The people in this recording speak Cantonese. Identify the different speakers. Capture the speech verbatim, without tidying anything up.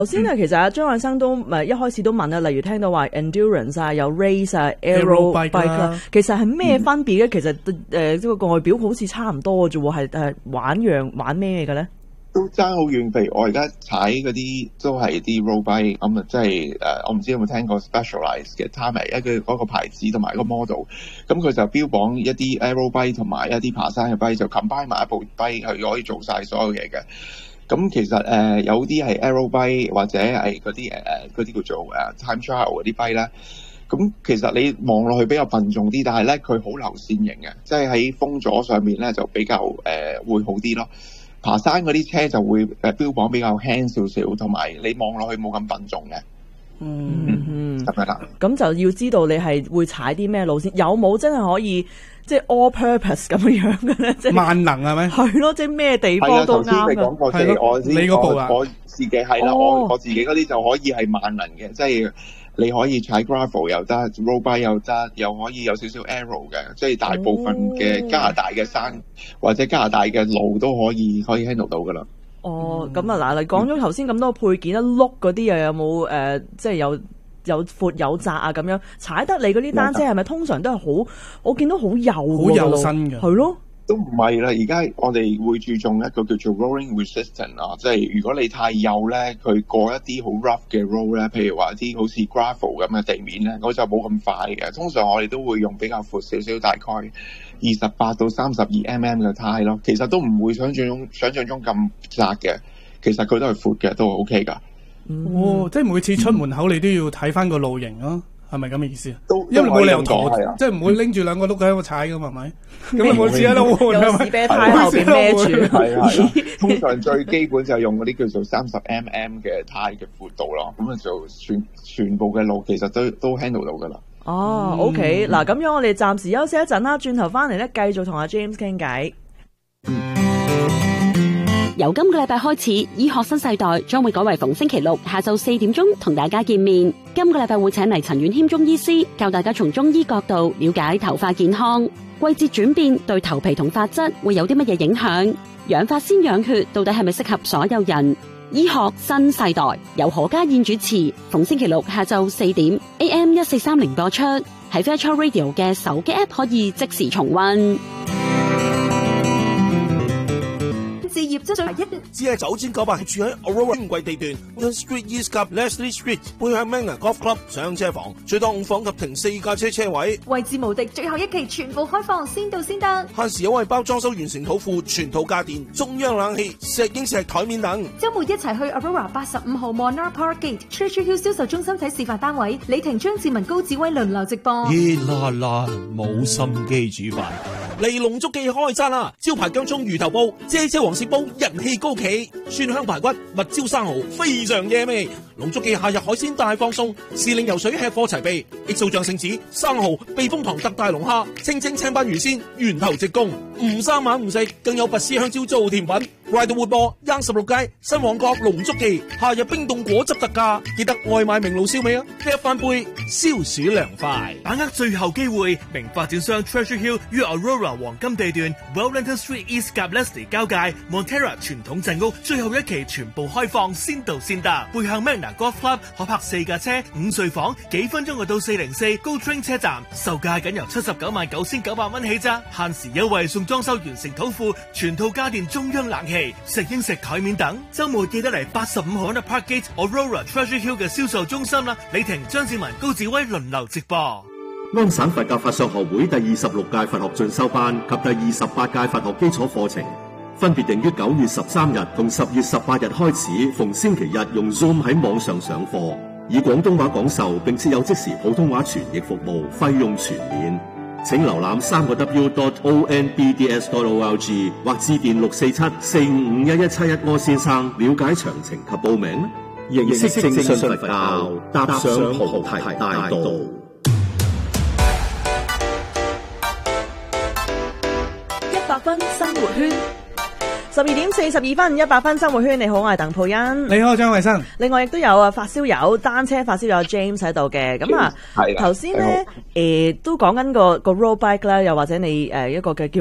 Speaker 1: 頭先啊，其實阿張愛生都誒一開始都問啊，例如聽到話 endurance 啊，有 race 啊 ，aero bike 啦，其實係咩分別咧？其實誒即係個外表好似差唔多嘅啫喎，係誒玩樣玩咩嘅咧？
Speaker 2: 都爭好遠，譬如我而家踩嗰啲都係啲 road bike，咁啊即係誒，我唔知有冇聽過 Specialized 嘅 Tamiya 一個嗰個牌子同埋個 model，咁佢就標榜一啲 aero bike 同埋一啲爬山嘅 bike，就 combine 埋一部 bike 係可以做晒所有嘢嘅。咁其實誒、呃、有啲係 aero bike 或者係嗰啲誒嗰啲叫做誒 time trial 嗰啲 bike 啦。咁其實你望落去比較笨重啲，但係咧佢好流線型嘅，即係喺風阻上面咧就比較誒、呃、會好啲咯。爬山嗰啲車就會誒標榜比較輕少少，同埋你望落去冇咁笨重嘅。
Speaker 1: 嗯嗯，
Speaker 2: 係咪啦？
Speaker 1: 咁就要知道你係會踩啲咩路線，有冇真係可以即係 all purpose 咁樣嘅咧？即係萬
Speaker 3: 能係咪？
Speaker 1: 係咯，即係咩地方都啱嘅。
Speaker 2: 係啦，頭先你講過，即係我先，
Speaker 3: 你嗰部啊，
Speaker 2: 我自己係啦，我我自己嗰啲就可以係萬能嘅，即係你可以踩 gravel 又得 road bike 又得，又可以有少少 aero 嘅，即係大部分嘅加拿大嘅山、哦、或者加拿大嘅路都可以可以 handle 到噶啦。
Speaker 1: 哦，咁啊嗱，你講咗頭先咁多配件啦，碌嗰啲又有冇誒、呃，即係有有闊有窄啊咁樣踩得你嗰啲單車係咪通常都係好？我見到好幼好
Speaker 3: 幼身嘅，
Speaker 1: 係咯。
Speaker 2: 都唔係啦，而家我哋會注重一個叫做 rolling resistant 啊，即係如果你太幼咧，佢過一啲好 rough 嘅 road 咧，譬如話啲好似 gravel 咁嘅地面咧，我就冇咁快嘅。通常我哋都會用比較闊少少，大概二十八到三十二 mm 嘅胎咯。其實都唔會想象中想象中咁窄嘅，其實佢都係闊嘅，都 OK 㗎。
Speaker 3: 哦，即係每次出門口你都要睇翻個路型咯。係咪咁嘅意思啊？
Speaker 2: 都
Speaker 3: 因為冇理由陀，即係唔會拎住兩個碌喺度踩噶嘛，係咪？咁啊冇事啊，
Speaker 1: 有士啤胎後邊孭住。
Speaker 2: 係係通常最基本就係用嗰啲叫做三十 mm 嘅胎嘅闊度咯，咁啊就全全部嘅路其實都都 handle 到噶啦。
Speaker 1: 哦、嗯、，OK， 嗱咁樣我哋暫時休息一陣啦，轉頭翻嚟咧繼續同阿 James 傾偈。
Speaker 4: 由今個禮拜開始，醫學新世代將會改為逢星期六下晝四點鐘同大家見面。今個禮拜會請嚟陳婉謙中醫師，教大家從中醫角度了解頭髮健康。季節轉變對頭皮同髮質會有啲乜嘢影響？養髮先養血，到底係咪適合所有人？醫學新世代由何家燕主持，逢星期六下晝四點 A M 一四三零播出，喺 Virtual Radio 嘅手機 App 可以即時重溫。
Speaker 5: 置業質素一，只係九千九百，住喺 Aurora 尊貴地段 West Street East 及 Leslie Street， 背向 Manor Golf Club 上車房，最多五房及停四架車車位，
Speaker 6: 位置無敵，最後一期全部開放，先到先得。
Speaker 5: 限時優惠包裝修完成土庫，全套家電、中央冷氣、石英石台面等。
Speaker 6: 周末一齊去 Aurora 八十五號 Monarch Park Gate Treasure Hill 銷售中心睇示範單位，李婷、張志文、高志威輪流直播。
Speaker 5: 熱辣辣，冇心機煮飯。嚟龍足記開餐啦！招牌薑葱魚頭煲、姐姐黃鱔煲人氣高企，蒜香排骨、蜜椒生蠔非常惹味。龍足記夏日海鮮大放送，時令游水吃貨齊備，X O醬聖子、生蠔、避風塘特大龍蝦、清蒸青斑魚鮮，源頭直供，唔生猛唔食，更有拔絲香蕉做甜品。來到活播，Young 十六街新旺角龍足記，夏日冰凍果汁特價，記得外賣名爐燒味啊！一翻杯消暑涼快，
Speaker 7: 把握最後機會，名發展商 Treasure Hill 於 Aurora 黃金地段 Wellington Street East 及 Leslie 交界 Montera 傳統鎮屋，最後一期全部開放，先到先得。背向 Manor Golf Club 可泊四架車，五睡房，幾分鐘就到四零四 Go Train 車站，售價僅由七十九萬九千九百蚊起咋，限時優惠送裝修完成土庫，全套家電、中央冷氣、石英石台面等。周末記得嚟八十五號 Park Gate Aurora Treasure Hill 嘅銷售中心啦。李婷、張志文、高志威輪流直播。
Speaker 8: 安省佛教法相學會第二十六屆佛學進修班及第二十八屆佛學基礎課程，分別定於九月十三日同十月十八日開始，逢星期日用 Zoom 喺網上上課，以廣東話講授，並設有即時普通話傳譯服務，費用全免。請瀏覽三個 W dot O N B D S dot O R G 或致電六四七四五五一一七一柯先生了解詳情及報名。認識正信佛教，踏上菩提大道。
Speaker 1: 一百分生活圈，十二點四十二分，一百分生活圈。你好，我係鄧佩欣。
Speaker 3: 你好，張衛生。
Speaker 1: 另外亦都有啊，發燒友單車發燒友 James 喺度嘅。咁啊，頭先咧誒都講緊個個 road bike 啦，又或者你誒一個嘅叫